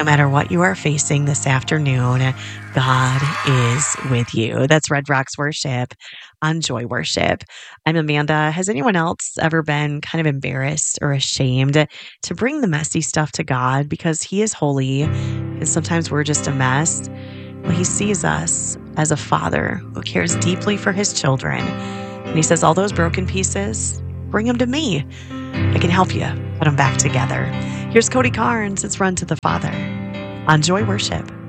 No matter what you are facing this afternoon, God is with you. That's Red Rocks Worship on Joy Worship. I'm Amanda. Has anyone else ever been kind of embarrassed or ashamed to bring the messy stuff to God because He is holy and sometimes we're just a mess? Well, He sees us as a father who cares deeply for His children. And He says, all those broken pieces, bring them to me. I can help you put them back together. Here's Cody Carnes. It's Run to the Father on Joy Worship.